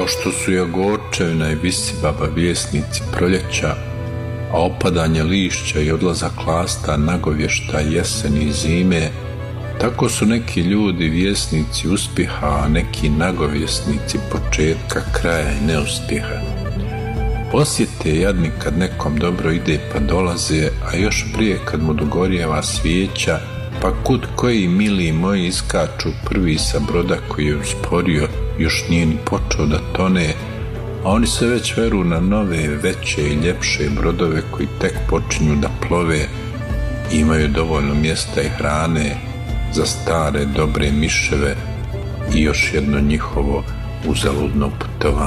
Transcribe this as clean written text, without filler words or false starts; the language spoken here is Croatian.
što su Jagorčevina i Visibaba vjesnici proljeća, a opadanje lišća i odlazak lasta nagovješta jeseni i zime, tako su neki ljudi vjesnici uspjeha, a neki nagovjesnici početka, kraja i neuspjeha. Osjete jadni kad nekom dobro ide pa dolaze, a još prije kad mu dogorjeva svijeća, pa kud koji mili moji iskaču prvi sa broda koji je usporio, još nije ni počeo da tone, a oni se već veru na nove, veće i ljepše brodove koji tek počinju da plove i imaju dovoljno mjesta i hrane za stare dobre miševe i još jedno njihovo uzaludno putovanje.